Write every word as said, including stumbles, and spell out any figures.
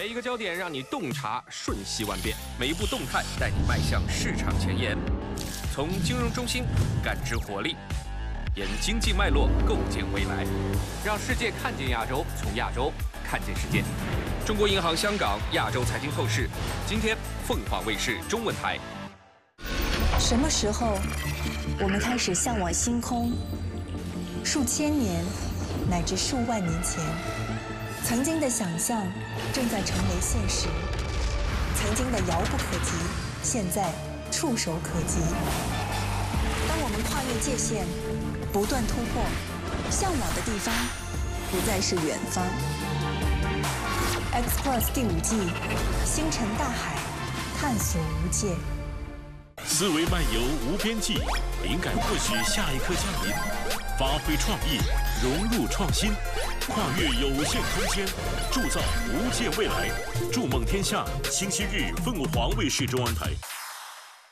一个焦点让你洞察瞬息万变，每一步动态带你迈向市场前沿。从金融中心感知活力，沿经济脉络构建未来，让世界看见亚洲，从亚洲看见世界。中国银行香港亚洲财经透视，今天凤凰卫视中文台。 什么时候我们开始向往星空？数千年，乃至数万年前。 曾经的想象正在成为现实，曾经的遥不可及，现在触手可及。当我们跨越界限，不断突破，向往的地方不再是远方。X Plus 第五季，星辰大海，探索无界。 思维漫游无边际，灵感或许下一刻降临，发挥创意，融入创新。 跨越有限空间，铸造无界未来。筑梦天下，星期日凤凰卫视中文台。